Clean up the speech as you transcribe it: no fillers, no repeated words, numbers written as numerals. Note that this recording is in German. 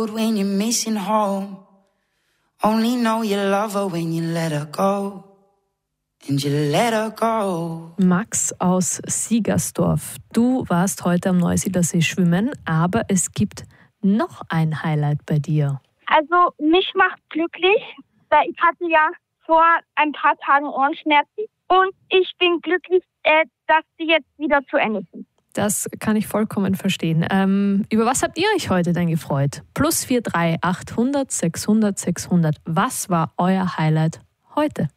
road when you're missing home. Only know you love her when you let her go. And you let her go. Max aus Siegersdorf, du warst heute am Neusiedlersee schwimmen, aber es gibt noch ein Highlight bei dir. Also mich macht glücklich, weil ich hatte ja vor ein paar Tagen Ohrenschmerzen und ich bin glücklich, dass die jetzt wieder zu Ende sind. Das kann ich vollkommen verstehen. Über was habt ihr euch heute denn gefreut? +43 800 600 600. Was war euer Highlight heute?